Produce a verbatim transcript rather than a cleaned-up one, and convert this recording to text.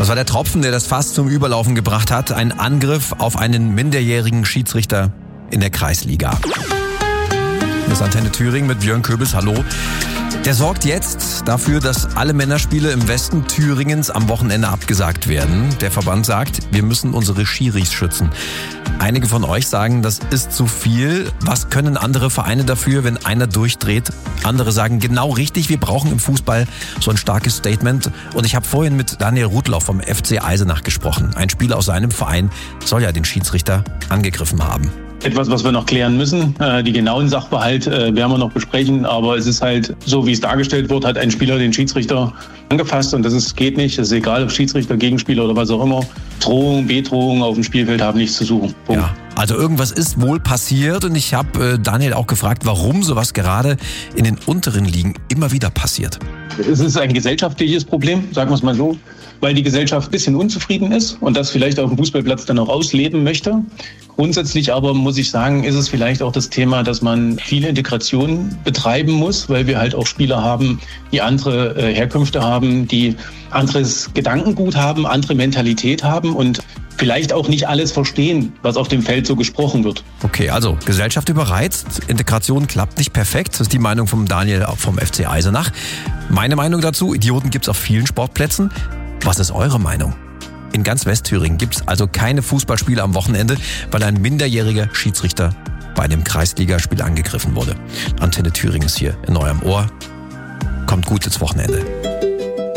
Das war der Tropfen, der das Fass zum Überlaufen gebracht hat. Ein Angriff auf einen minderjährigen Schiedsrichter in der Kreisliga. Das ist Antenne Thüringen mit Björn Köbels. Hallo. Der sorgt jetzt dafür, dass alle Männerspiele im Westen Thüringens am Wochenende abgesagt werden. Der Verband sagt, wir müssen unsere Schiris schützen. Einige von euch sagen, das ist zu viel. Was können andere Vereine dafür, wenn einer durchdreht? Andere sagen, genau richtig, wir brauchen im Fußball so ein starkes Statement. Und ich habe vorhin mit Daniel Rudloff vom F C Eisenach gesprochen. Ein Spieler aus seinem Verein soll ja den Schiedsrichter angegriffen haben. Etwas, was wir noch klären müssen. Die genauen Sachverhalt werden wir noch besprechen. Aber es ist halt so, wie es dargestellt wird, hat ein Spieler den Schiedsrichter angefasst. Und das ist, geht nicht. Es ist egal, ob Schiedsrichter, Gegenspieler oder was auch immer. Drohung, Bedrohung auf dem Spielfeld haben nichts zu suchen. Punkt. Ja, also irgendwas ist wohl passiert. Und ich habe äh, Daniel auch gefragt, warum sowas gerade in den unteren Ligen immer wieder passiert. Es ist ein gesellschaftliches Problem, sagen wir es mal so, weil die Gesellschaft ein bisschen unzufrieden ist und das vielleicht auf dem Fußballplatz dann auch ausleben möchte. Grundsätzlich aber muss ich sagen, ist es vielleicht auch das Thema, dass man viel Integration betreiben muss, weil wir halt auch Spieler haben, die andere äh, Herkünfte haben, die anderes Gedankengut haben, andere Mentalität haben und vielleicht auch nicht alles verstehen, was auf dem Feld so gesprochen wird. Okay, also Gesellschaft überreizt, Integration klappt nicht perfekt. Das ist die Meinung von Daniel vom F C Eisenach. Meine Meinung dazu, Idioten gibt es auf vielen Sportplätzen. Was ist eure Meinung? In ganz Westthüringen gibt es also keine Fußballspiele am Wochenende, weil ein minderjähriger Schiedsrichter bei einem Kreisligaspiel angegriffen wurde. Antenne Thüringen ist hier in eurem Ohr. Kommt gut ins Wochenende.